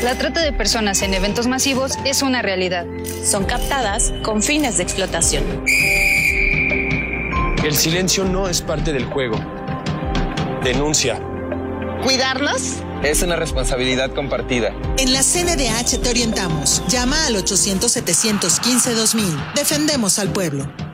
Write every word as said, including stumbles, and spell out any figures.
La trata de personas en eventos masivos es una realidad. Son captadas con fines de explotación. El silencio no es parte del juego. Denuncia. ¿Cuidarnos? Es una responsabilidad compartida. En la C N D H te orientamos. Llama al ochocientos, setecientos quince, dos mil. Defendemos al pueblo.